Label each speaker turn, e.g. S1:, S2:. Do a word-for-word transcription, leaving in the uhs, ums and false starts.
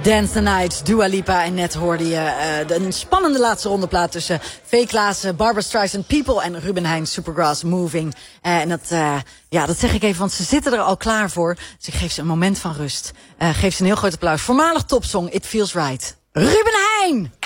S1: Dance the Night, Dua Lipa. En net hoorde je uh, een spannende laatste rondeplaat tussen V. Klaassen, Barbra Streisand, People en Ruben Heijn, Supergrass, Moving. Uh, en dat, uh, ja, dat zeg ik even, want ze zitten er al klaar voor. Dus ik geef ze een moment van rust. Uh, geef ze een heel groot applaus. Voormalig topsong, It Feels Right. Ruben Heijn!